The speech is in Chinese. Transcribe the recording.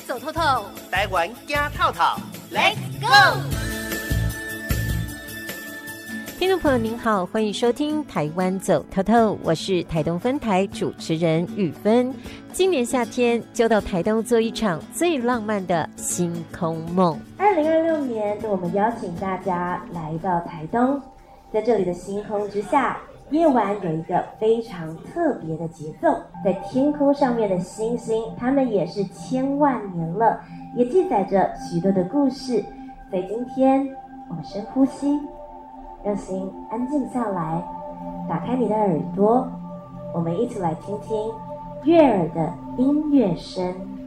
走透透， 台湾走透透 ，Let's go！ 听众朋友您好，欢迎收听台湾走透透，我是台东分台主持人玉芬。今年夏天就到台东做一场最浪漫的星空梦。 2026年，我们邀请大家来到台东，在这里的星空之下，夜晚有一个非常特别的节奏，在天空上面的星星，它们也是千万年了，也记载着许多的故事。所以今天我们深呼吸，让心安静下来，打开你的耳朵，我们一起来听听悦耳的音乐声。